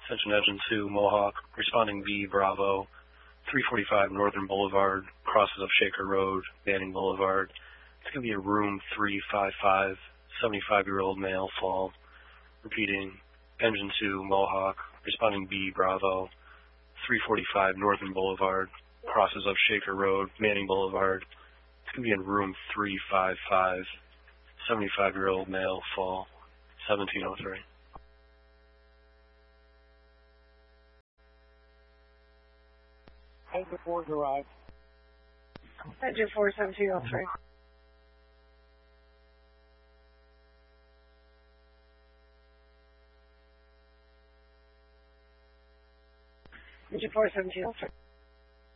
Ascension Engine 2, Mohawk, responding V, Bravo, 345 Northern Boulevard, crosses of Shaker Road, Manning Boulevard. It's going to be a room 355, 75-year-old male, fall. Repeating, Engine 2, Mohawk, responding B, Bravo, 345 Northern Boulevard, crosses of Shaker Road, Manning Boulevard. It's going to be in room 355, 75-year-old male, fall, 1703. Engine 4's arrived. Engine 4, 1703. Engine 4, 1703.